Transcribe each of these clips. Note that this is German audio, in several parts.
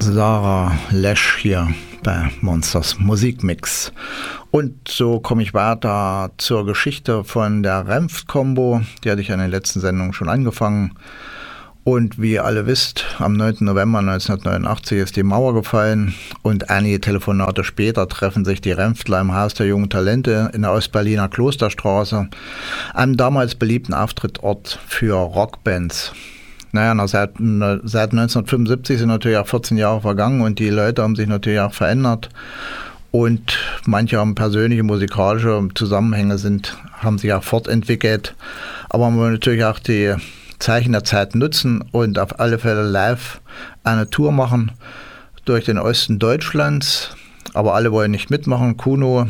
Sarah Lesch hier bei Monsters Musikmix. Und so komme ich weiter zur Geschichte von der Renft-Kombo. Die hatte ich in den letzten Sendungen schon angefangen. Und wie ihr alle wisst, am 9. November 1989 ist die Mauer gefallen und einige Telefonate später treffen sich die Renftler im Haus der jungen Talente in der Ostberliner Klosterstraße, einem damals beliebten Auftrittsort für Rockbands. Naja, seit 1975 sind natürlich auch 14 Jahre vergangen und die Leute haben sich natürlich auch verändert. Und manche haben persönliche musikalische Zusammenhänge haben sich auch fortentwickelt. Aber man will natürlich auch die Zeichen der Zeit nutzen und auf alle Fälle live eine Tour machen durch den Osten Deutschlands. Aber alle wollen nicht mitmachen. Kuno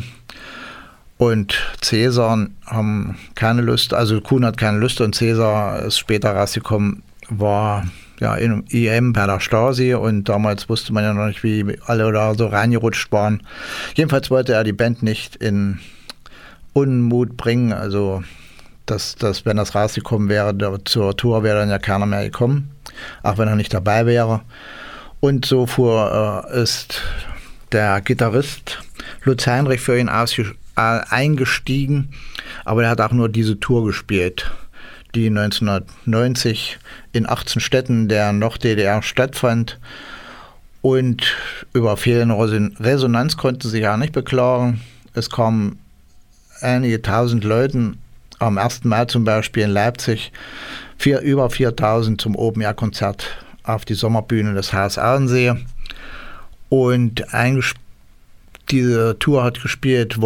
und Cäsar haben keine Lust. Also Kuno hat keine Lust und Cäsar ist später rausgekommen, war ja in IM bei der Stasi und damals wusste man ja noch nicht, wie alle da so reingerutscht waren. Jedenfalls wollte er die Band nicht in Unmut bringen, also dass wenn das rausgekommen wäre, zur Tour wäre dann ja keiner mehr gekommen, auch wenn er nicht dabei wäre. Und so ist der Gitarrist Lutz Heinrich für ihn eingestiegen, aber er hat auch nur diese Tour gespielt, die 1990 in 18 Städten der Noch-DDR stattfand. Und über fehlende Resonanz konnte sich ja nicht beklagen. Es kamen einige tausend Leute, am 1. Mai zum Beispiel in Leipzig, über 4000 zum Open-Air-Konzert auf die Sommerbühne des Haus Ahrensee. Und diese Tour hat gespielt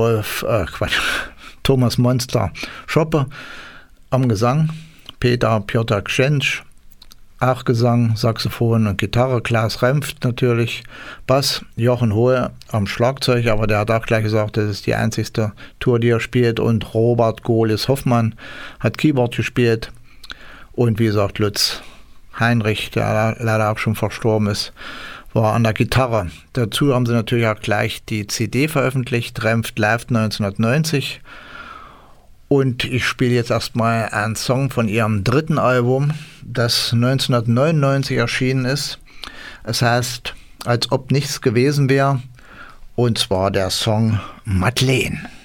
Thomas Monster Schoppe am Gesang, Peter Piotr Kschensch, auch Gesang, Saxophon und Gitarre, Klaas Renft natürlich, Bass, Jochen Hohe am Schlagzeug, aber der hat auch gleich gesagt, das ist die einzigste Tour, die er spielt, und Robert Gohlis-Hoffmann hat Keyboard gespielt und wie gesagt Lutz Heinrich, der leider auch schon verstorben ist, war an der Gitarre. Dazu haben sie natürlich auch gleich die CD veröffentlicht, Renft Live 1990. Und ich spiele jetzt erstmal einen Song von ihrem dritten Album, das 1999 erschienen ist. Es heißt, als ob nichts gewesen wäre. Und zwar der Song Madeleine.